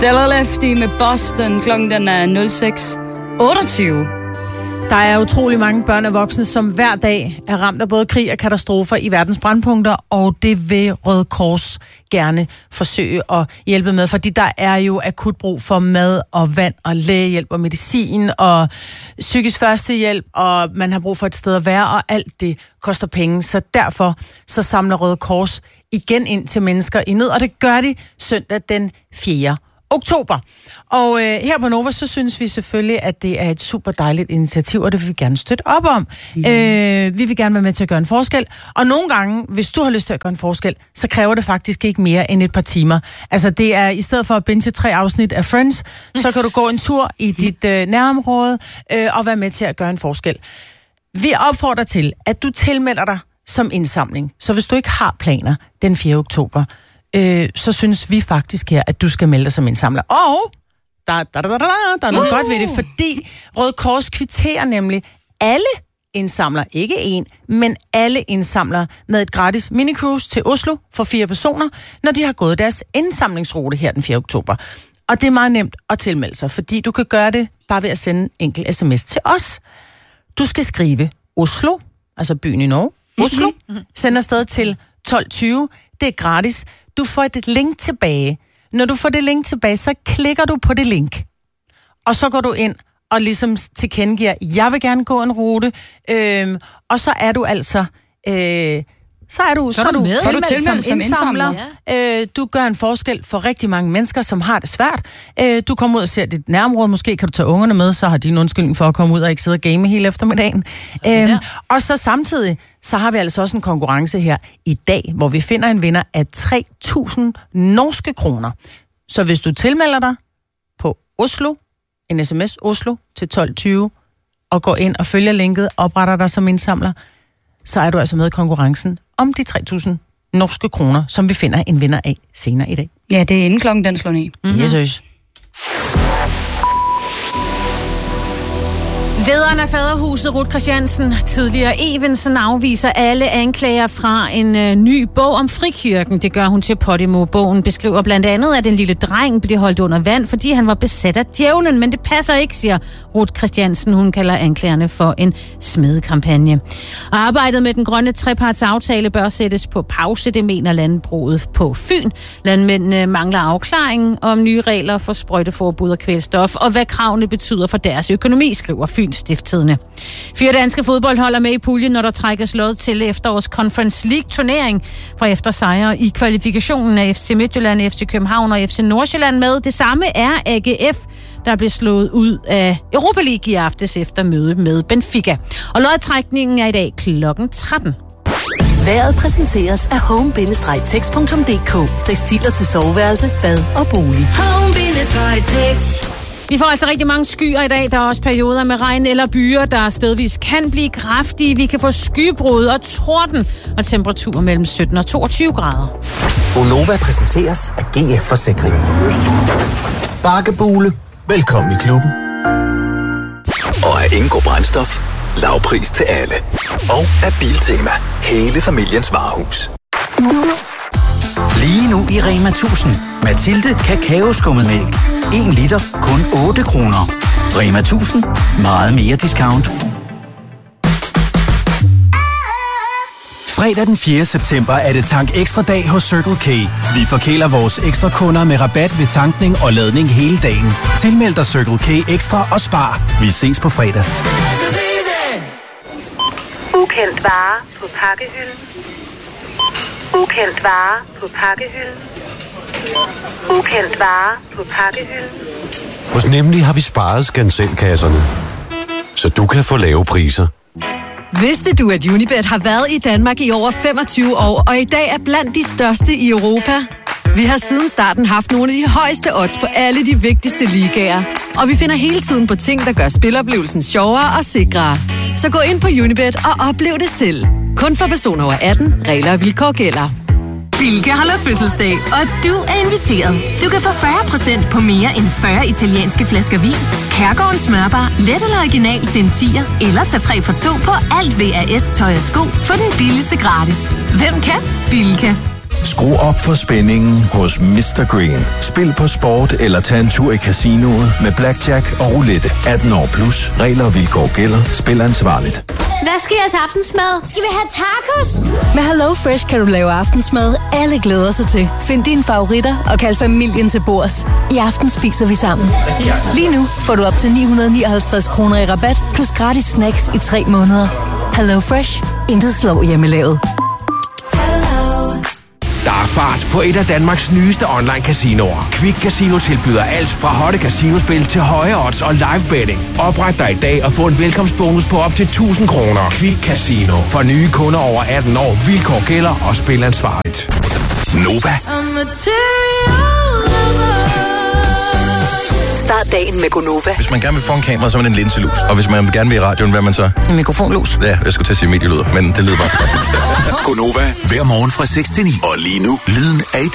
Stellar Lefty med Boston. Klokken den er 06:28. Der er utrolig mange børn og voksne, som hver dag er ramt af både krig og katastrofer i verdens brandpunkter, og det vil Røde Kors gerne forsøge at hjælpe med, fordi der er jo akut brug for mad og vand og lægehjælp og medicin og psykisk førstehjælp, og man har brug for et sted at være, og alt det koster penge. Så derfor så samler Røde Kors igen ind til mennesker i nød, og det gør de søndag den 4. oktober. Og her på Nova, så synes vi selvfølgelig, at det er et super dejligt initiativ, og det vil vi gerne støtte op om. Vi vil gerne være med til at gøre en forskel. Og nogle gange, hvis du har lyst til at gøre en forskel, så kræver det faktisk ikke mere end et par timer. Altså det er, i stedet for at binge 3 afsnit af Friends, så kan du gå en tur i dit nærområde og være med til at gøre en forskel. Vi opfordrer til, at du tilmelder dig som indsamling. Så hvis du ikke har planer den 4. oktober, så synes vi faktisk her, at du skal melde dig som indsamler. Og der er noget godt ved det, fordi Røde Kors kvitterer nemlig alle indsamler, ikke en, men alle indsamler med et gratis minicruise til Oslo for 4 personer, når de har gået deres indsamlingsrute her den 4. oktober. Og det er meget nemt at tilmelde sig, fordi du kan gøre det bare ved at sende en enkelt sms til os. Du skal skrive Oslo, altså byen i Norge, Oslo, send afsted til 1220. Det er gratis. Du får et link tilbage. Når du får det link tilbage, så klikker du på det link. Og så går du ind og ligesom tilkendegiver, jeg vil gerne gå en rute. Og så er du altså... Så er du tilmeldt som indsamler. Ja. Du gør en forskel for rigtig mange mennesker, som har det svært. Du kommer ud og ser dit nærområde. Måske kan du tage ungerne med, så har de en undskyldning for at komme ud og ikke sidde og game hele eftermiddagen. Og så samtidig, så har vi altså også en konkurrence her i dag, hvor vi finder en vinder af 3.000 norske kroner. Så hvis du tilmelder dig på Oslo, en sms Oslo til 1220, og går ind og følger linket, opretter dig som indsamler, så er du altså med i konkurrencen om de 3.000 norske kroner, som vi finder en vinder af senere i dag. Ja, det er inden klokken den slår ned. Jeg synes. Lederen af Faderhuset, Ruth Christiansen, tidligere Evensen, afviser alle anklager fra en ny bog om frikirken. Det gør hun til Podimo. Bogen beskriver blandt andet, at en lille dreng blev holdt under vand, fordi han var besat af djævlen. Men det passer ikke, siger Ruth Christiansen. Hun kalder anklagerne for en smedekampagne. Arbejdet med den grønne trepartsaftale bør sættes på pause, det mener landbruget på Fyn. Landmændene mangler afklaring om nye regler for sprøjteforbud og kvælstof, og hvad kravene betyder for deres økonomi, skriver Fyn Stiftstidende. 4 danske fodboldhold er med i puljen, når der trækkes lod til efterårs Conference League-turnering. Fra efter sejre i kvalifikationen af FC Midtjylland, FC København og FC Nordsjælland med. Det samme er AGF, der blev slået ud af Europa League i aftes efter møde med Benfica. Og lodtrækningen er i dag klokken 13. Vejret præsenteres af home-tex.dk. Tekstiler til soveværelse, bad og bolig. Home-tex. Vi får altså rigtig mange skyer i dag. Der er også perioder med regn eller byer, der stedvis kan blive kraftige. Vi kan få skybrud og torden og temperaturer mellem 17 og 22 grader. Gonova præsenteres af GF Forsikring. Bakkebule. Velkommen i klubben. Og af Ingo Brændstof. Lavpris til alle. Og af Biltema. Hele familiens varehus. Lige nu i Rema 1000. Mathilde Kakaoskummemælk. 1 liter, kun 8 kroner. Rema 1000. Meget mere discount. Fredag den 4. september er det Tank Ekstra dag hos Circle K. Vi forkæler vores ekstra kunder med rabat ved tankning og ladning hele dagen. Tilmeld dig Circle K Ekstra og spar. Vi ses på fredag. Ukendt vare på pakkehylden. Ukendt vare på pakkehylden. Ukendt vare på pakkehylden. Hos Nemlig har vi sparet skanselkasserne, så du kan få lave priser. Vidste du, at Unibet har været i Danmark i over 25 år, og i dag er blandt de største i Europa? Vi har siden starten haft nogle af de højeste odds på alle de vigtigste ligaer. Og vi finder hele tiden på ting, der gør spiloplevelsen sjovere og sikrere. Så gå ind på Unibet og oplev det selv. Kun for personer over 18, regler og vilkår gælder. Bilka holder fødselsdag, og du er inviteret. Du kan få 40% på mere end 40 italienske flasker vin, Kærgårdens smørbar, let eller original til en 10'er, eller tag 3 for 2 på alt VAS, tøj og sko for den billigste gratis. Hvem kan? Bilka. Skru op for spændingen hos Mr. Green. Spil på sport eller tag en tur i casinoet med blackjack og roulette. 18 år plus. Regler og vilkår gælder. Spil ansvarligt. Hvad skal jeg til aftensmad? Skal vi have tacos? Med HelloFresh kan du lave aftensmad, alle glæder sig til. Find dine favoritter og kald familien til bords. I aften spiser vi sammen. Lige nu får du op til 959 kroner i rabat, plus gratis snacks i 3 måneder. HelloFresh. Intet slår hjemmelavet. Der er fart på et af Danmarks nyeste online-casinoer. Quick Casino tilbyder alt fra hotte casinospil til høje odds og live betting. Opret dig i dag og få en velkomstbonus på op til 1000 kroner. Quick Casino. For nye kunder over 18 år. Vilkår gælder og spil ansvarligt. Nova. Start dagen med Gonova. Hvis man gerne vil få en kamera, så er man en linselus. Og hvis man gerne vil i radioen, hvad er man så? En mikrofonlus. Ja, jeg skulle til at sige medielyder, men det lyder bare så godt. Gonova. Hver morgen fra 6 til 9. Og lige nu, lyden af